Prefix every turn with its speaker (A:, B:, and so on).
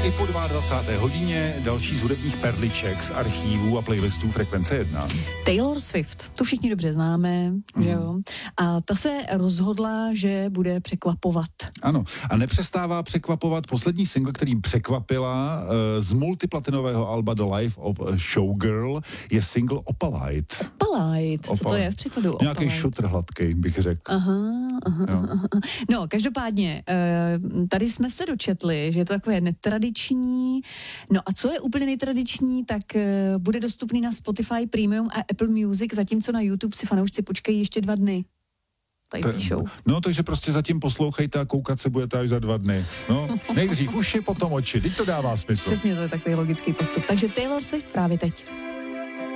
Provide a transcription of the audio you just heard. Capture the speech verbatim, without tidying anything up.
A: i po dvacáté druhé hodině další z hudebních perliček z archívů a playlistů Frekvence jedna.
B: Taylor Swift, tu všichni dobře známe, mm. že jo? A ta se rozhodla, že bude překvapovat.
A: Ano, a nepřestává překvapovat. Poslední single, kterým překvapila uh, z multiplatinového alba The Life of a Showgirl, je single Opalite.
B: Opalite, co to je v překladu? Opalite.
A: Nějaký šutr hladkej, bych řekl.
B: Aha, aha, aha. No, každopádně, tady jsme se dočetli, že je to takové netradiční. No a co je úplně netradiční, tak bude dostupný na Spotify Premium a Apple Music, zatímco na YouTube si fanoušci počkají ještě dva dny. Tady píšou.
A: No, takže prostě zatím poslouchejte a koukat se budete až za dva dny. No, nejdřív uši, potom oči. Teď to dává smysl.
B: Přesně, to je takový logický postup. Takže Taylor Swift právě teď.